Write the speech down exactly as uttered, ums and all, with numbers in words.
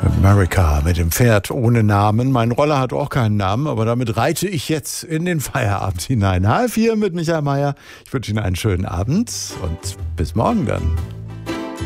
America mit dem Pferd ohne Namen. Mein Roller hat auch keinen Namen, aber damit reite ich jetzt in den Feierabend hinein. Halb vier mit Michael Mayer. Ich wünsche Ihnen einen schönen Abend und bis morgen dann.